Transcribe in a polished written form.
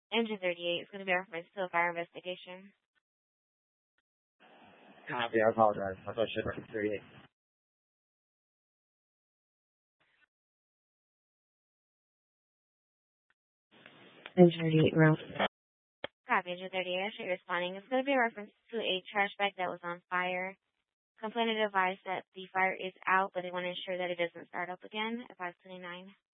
Engine 38 is going to be reference to a fire investigation. Copy, I apologize. I thought ship reference 38. Engine 38, route. Copy, Engine 38. Actually responding. It's going to be a reference to a trash bag that was on fire. Complainant advised that the fire is out, but they want to ensure that it doesn't start up again at 529.